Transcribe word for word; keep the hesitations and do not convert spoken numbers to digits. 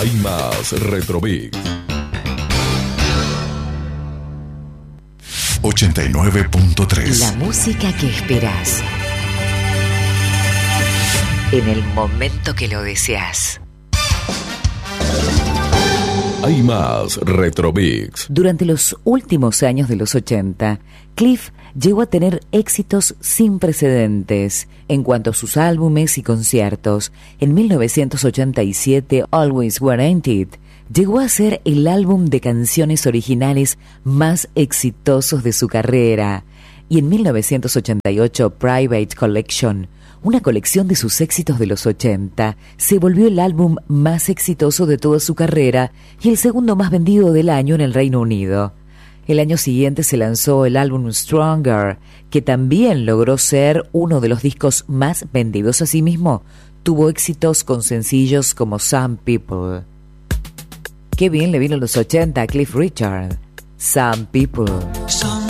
Hay más Retrobix. ochenta y nueve punto tres. La música que esperás. En el momento que lo deseas. Hay más Retrobix. Durante los últimos años de los ochenta, Cliff llegó a tener éxitos sin precedentes en cuanto a sus álbumes y conciertos. En mil novecientos ochenta y siete, Always Guaranteed llegó a ser el álbum de canciones originales más exitosos de su carrera. Y en mil novecientos ochenta y ocho, Private Collection, una colección de sus éxitos de los ochenta, se volvió el álbum más exitoso de toda su carrera y el segundo más vendido del año en el Reino Unido. El año siguiente se lanzó el álbum Stronger, que también logró ser uno de los discos más vendidos. Asimismo, tuvo éxitos con sencillos como Some People. Qué bien le vino los ochenta a Cliff Richard. Some People. Some